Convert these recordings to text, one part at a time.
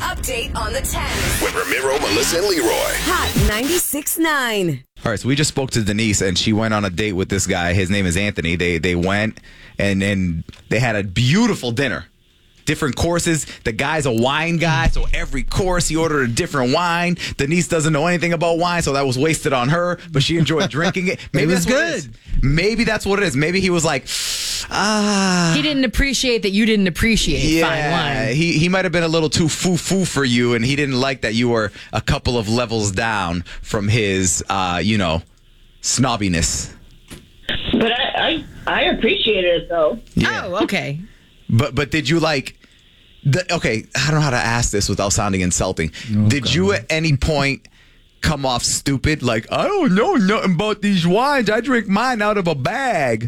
update on the 10th. With Ramiro, Melissa, and Leroy. Hot 96.9. All right, so we just spoke to Denise, and she went on a date with this guy. His name is Anthony. They went, and they had a beautiful dinner. Different courses. The guy's a wine guy, so every course he ordered a different wine. Denise doesn't know anything about wine, so that was wasted on her, but she enjoyed drinking it. Maybe it was that's what it is. Maybe that's what it is. Maybe he was like, He didn't appreciate that you didn't appreciate fine wine. He might have been a little too foo-foo for you, and he didn't like that you were a couple of levels down from his, snobbiness. But I appreciated it, though. Yeah. Oh, okay. But did you like... Okay, I don't know how to ask this without sounding insulting. Did you at any point come off stupid? Like, I don't know nothing about these wines. I drink mine out of a bag.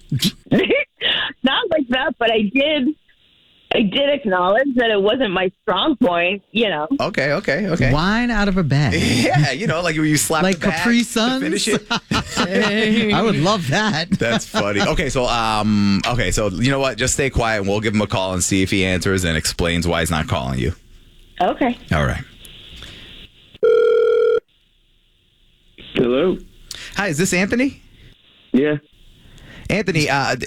Not like that, but I did acknowledge that it wasn't my strong point, Okay. Wine out of a bag. Yeah, like when you slap Like the bag Capri to Suns? finish it. I would love that. That's funny. Okay, so you know what? Just stay quiet and we'll give him a call and see if he answers and explains why he's not calling you. Okay. All right. Hello? Hi, is this Anthony? Yeah. Anthony,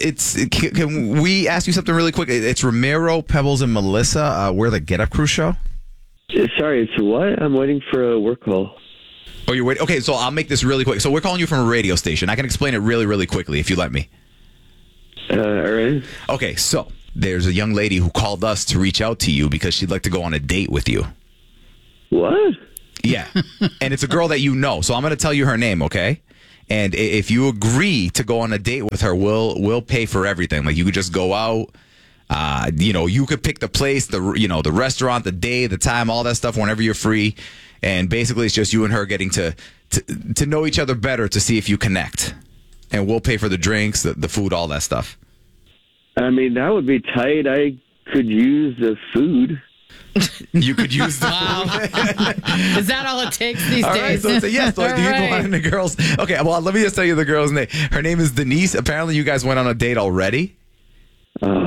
can we ask you something really quick? It's Ramiro, Pebbles, and Melissa. We're the Get Up Crew show. Sorry, it's what? I'm waiting for a work call. Oh, you're waiting? Okay, so I'll make this really quick. So we're calling you from a radio station. I can explain it really, really quickly if you let me. All right. Okay, so there's a young lady who called us to reach out to you because she'd like to go on a date with you. What? Yeah, and it's a girl that you know. So I'm going to tell you her name, okay? And if you agree to go on a date with her, we'll pay for everything. Like you could just go out. You could pick the place, the restaurant, the day, the time, all that stuff whenever you're free. And basically, it's just you and her getting to know each other better to see if you connect. And we'll pay for the drinks, the food, all that stuff. I mean, that would be tight. I could use the food. You could use the food. Is that all it takes these all days? All right, so it's a yes. So do you go on the girls? Okay, well, let me just tell you the girl's name. Her name is Denise. Apparently, you guys went on a date already. Oh,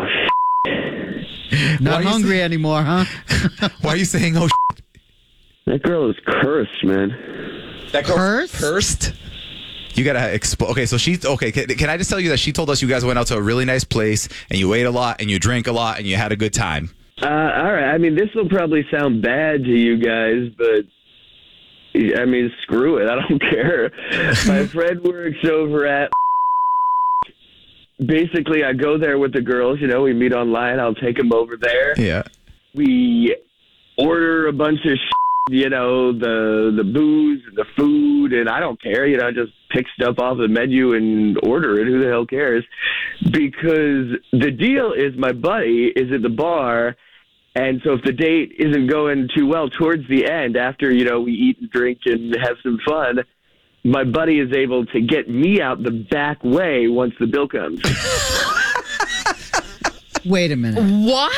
Not hungry anymore, huh? Why are you saying, oh, that girl is cursed, man. That girl cursed? You gotta explain. Okay, so she's okay. Can I just tell you that she told us you guys went out to a really nice place and you ate a lot and you drank a lot and you had a good time. All right. I mean, this will probably sound bad to you guys, but I mean, screw it. I don't care. My friend works over at. Basically, I go there with the girls. We meet online. I'll take them over there. Yeah. We order a bunch of. The booze and the food, and I don't care. Just pick stuff off the menu and order it. Who the hell cares? Because the deal is my buddy is at the bar, and so if the date isn't going too well towards the end, after, we eat and drink and have some fun, my buddy is able to get me out the back way once the bill comes. Wait a minute. What?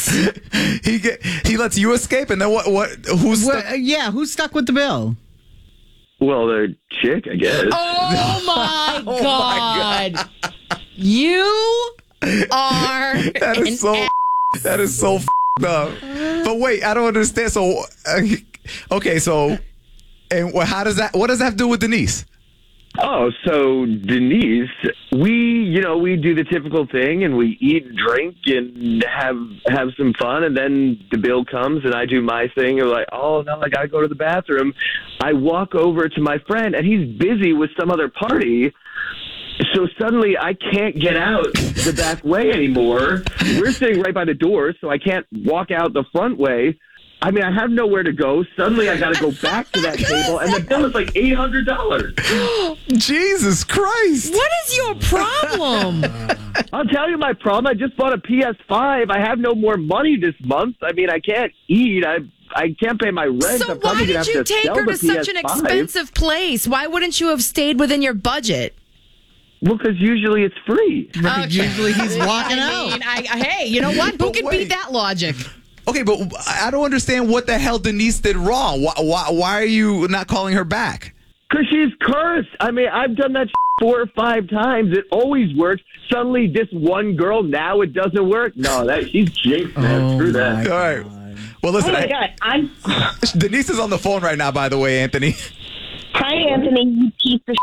He lets you escape, and then what? Who's stuck? Who's stuck with the bill? Well, the chick, I guess. Oh my God! You are that is so up. But wait, I don't understand. So, okay, so, and what does that have to do with Denise? Oh, so Denise, we do the typical thing and we eat and drink and have some fun, and then the bill comes and I do my thing and like, oh no, I gotta go to the bathroom. I walk over to my friend and he's busy with some other party. So suddenly I can't get out the back way anymore. We're sitting right by the door, so I can't walk out the front way. I mean, I have nowhere to go. Suddenly, I got to go back to that table, and the bill is like $800. Jesus Christ! What is your problem? I'll tell you my problem. I just bought a PS5. I have no more money this month. I mean, I can't eat. I can't pay my rent. So why did you take her to such an expensive place? Why wouldn't you have stayed within your budget? Well, because usually it's free. Okay. Usually he's walking out. Hey, you know what? Who can beat that logic? Okay, but I don't understand what the hell Denise did wrong. Why are you not calling her back? Because she's cursed. I mean, I've done that 4 or 5 times. It always works. Suddenly, this one girl, now it doesn't work. No, she's jinxed, man. Screw that. All right. Well, listen, Oh my God, I'm. Denise is on the phone right now, by the way, Anthony. Hi, Anthony, you piece of.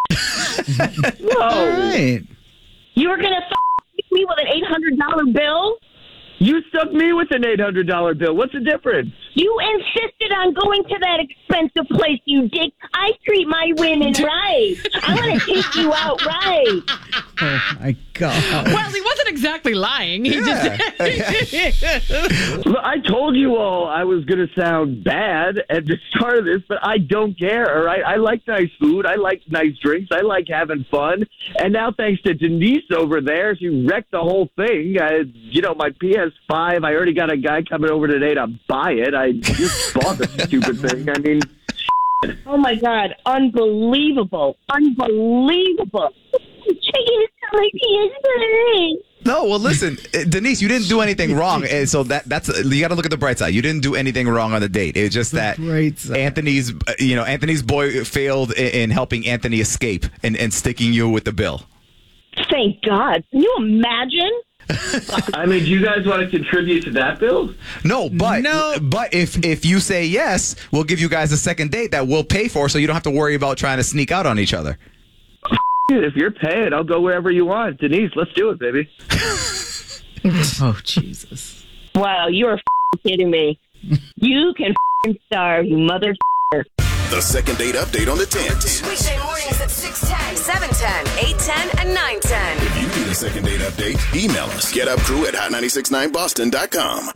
All right. You were gonna hit me with an $800 bill. You stuck me with an $800 bill. What's the difference? You insisted on going to that expensive place, you dick. I treat my women right. I want to take you out right. Oh my God. Well, he wasn't exactly lying. He just. Look, I told you all I was going to sound bad at the start of this, but I don't care, all right? I like nice food. I like nice drinks. I like having fun. And now, thanks to Denise over there, she wrecked the whole thing. My PS5, I already got a guy coming over today to buy it. I just bought the stupid thing. I mean... Oh my God, unbelievable. Unbelievable. Taking it to my PS5. No, well, listen, Denise, you didn't do anything wrong, and so that's you got to look at the bright side. You didn't do anything wrong on the date. It's just that Anthony's boy failed in helping Anthony escape and sticking you with the bill. Thank God. Can you imagine? I mean, do you guys want to contribute to that bill? No, but if you say yes, we'll give you guys a second date that we'll pay for, so you don't have to worry about trying to sneak out on each other. If you're paying, I'll go wherever you want. Denise, let's do it, baby. Oh, Jesus. Wow, you're kidding me. You can starve, you mother. The second date update on the 10s. Weekday mornings at 6:10, 7:10, 8:10, and 9:10. If you need a second date update, email us. GetUpCrew@hot969boston.com.